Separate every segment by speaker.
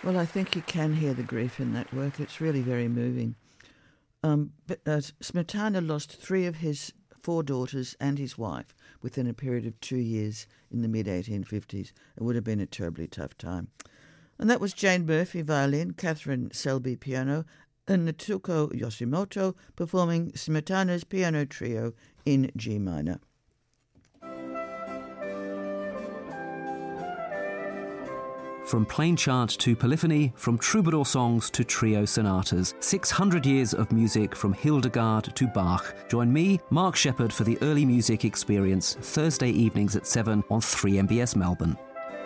Speaker 1: Well, I think you can hear the grief in that work. It's really very moving. Smetana lost 3 of his 4 daughters and his wife within a period of 2 years in the mid-1850s. It would have been a terribly tough time. And that was Jane Murphy, violin, Catherine Selby, piano, and Natsuko Yoshimoto performing Smetana's piano trio in G minor.
Speaker 2: From plain chant to polyphony, from troubadour songs to trio sonatas, 600 years of music from Hildegard to Bach. Join me, Mark Shepherd, for the Early Music Experience, Thursday evenings at 7 on 3MBS Melbourne.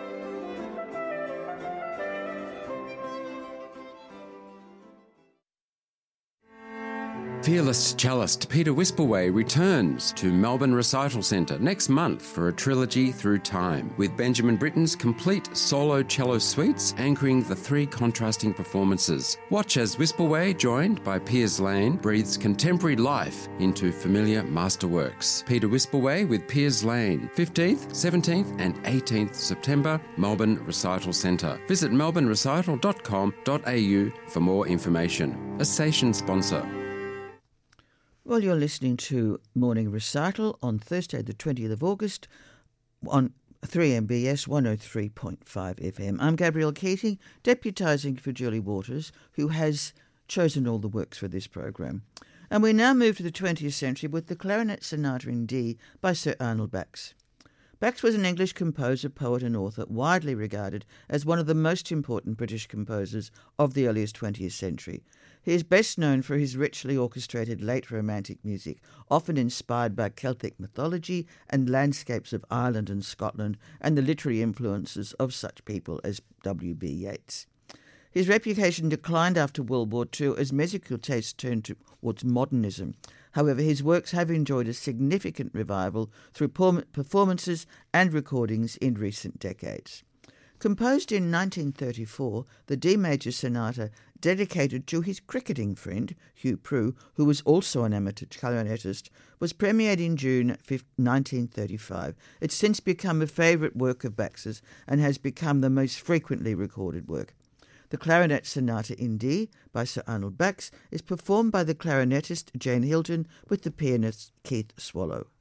Speaker 3: Fearless cellist Peter Wispelway returns to Melbourne Recital Centre next month for a trilogy through time, with Benjamin Britten's complete solo cello suites anchoring the 3 contrasting performances. Watch as Wispelway, joined by Piers Lane, breathes contemporary life into familiar masterworks. Peter Wispelway with Piers Lane, 15th, 17th and 18th September, Melbourne Recital Centre. Visit melbournerecital.com.au for more information. A station sponsor.
Speaker 1: Well, you're listening to Morning Recital on Thursday the 20th of August on 3MBS 103.5 FM. I'm Gabrielle Keating, deputising for Julie Waters, who has chosen all the works for this program. And we now move to the 20th century with the Clarinet Sonata in D by Sir Arnold Bax. Bax was an English composer, poet and author, widely regarded as one of the most important British composers of the earliest 20th century. He is best known for his richly orchestrated late Romantic music, often inspired by Celtic mythology and landscapes of Ireland and Scotland, and the literary influences of such people as W.B. Yeats. His reputation declined after World War II as musical tastes turned towards modernism. However, his works have enjoyed a significant revival through performances and recordings in recent decades. Composed in 1934, the D major sonata, dedicated to his cricketing friend, Hugh Prue, who was also an amateur clarinetist, was premiered in June 1935. It's since become a favourite work of Bax's and has become the most frequently recorded work. The Clarinet Sonata in D by Sir Arnold Bax is performed by the clarinetist Jane Hilton with the pianist Keith Swallow.